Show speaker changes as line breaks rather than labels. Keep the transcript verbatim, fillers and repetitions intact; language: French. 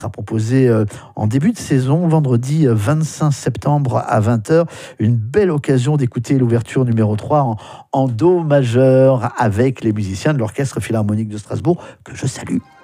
sera proposé euh, en début de saison, vendredi euh, vingt-cinq septembre à vingt heures. Une belle occasion d'écouter l'ouverture numéro trois en, en do majeur avec les musiciens de l'Orchestre Philharmonique de Strasbourg, que je salue.